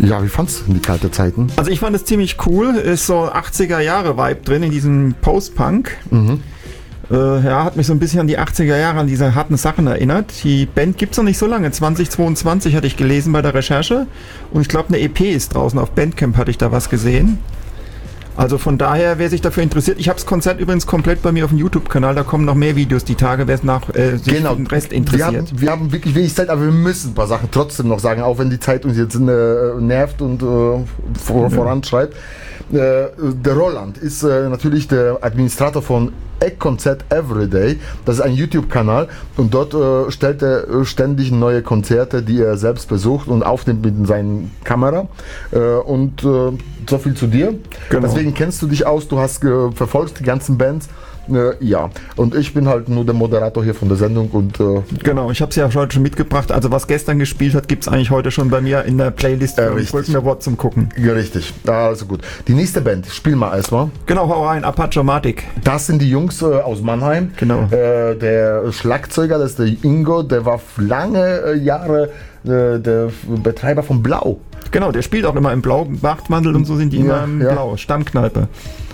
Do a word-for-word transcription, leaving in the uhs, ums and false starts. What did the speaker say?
Ja, wie fandst du die kalte Zeiten? Also ich fand es ziemlich cool, ist so achtziger Jahre Vibe drin in diesem Post-Punk. Mhm. Äh, ja, hat mich so ein bisschen an die achtziger Jahre, an diese harten Sachen erinnert. Die Band gibt es noch nicht so lange, zwanzig zweiundzwanzig hatte ich gelesen bei der Recherche. Und ich glaube, eine E P ist draußen, auf Bandcamp hatte ich da was gesehen. Also von daher, wer sich dafür interessiert, ich habe das Konzert übrigens komplett bei mir auf dem YouTube-Kanal, da kommen noch mehr Videos die Tage, wer es nach äh, sich Genau. für den Rest interessiert. Wir haben, wir haben wirklich wenig Zeit, aber wir müssen ein paar Sachen trotzdem noch sagen, auch wenn die Zeit uns jetzt äh, nervt und äh, vor, Ja. voranschreibt. Äh, der Roland ist äh, natürlich der Administrator von Eckkonzert Everyday. Das ist ein YouTube-Kanal und dort äh, stellt er äh, ständig neue Konzerte, die er selbst besucht und aufnimmt mit seiner Kamera. Äh, und äh, so viel zu dir. Genau. Deswegen kennst du dich aus, du hast äh, verfolgst die ganzen Bands. Äh, ja, und ich bin halt nur der Moderator hier von der Sendung und äh, Genau, ich habe es ja heute schon mitgebracht. Also was gestern gespielt hat, gibt es eigentlich heute schon bei mir in der Playlist Äh, für richtig. Brückner Wort zum Gucken. ja, richtig. Also gut. Die nächste Band, spiel mal erstmal. Genau, hau rein, Apache-Matic. Das sind die Jungs äh, aus Mannheim. Genau. Äh, der Schlagzeuger, das ist der Ingo, der war lange äh, Jahre äh, der Betreiber von Blau. Genau, der spielt auch immer im Blau, Bachtmantel und so sind die Ja, immer im ja. Blau, Stammkneipe.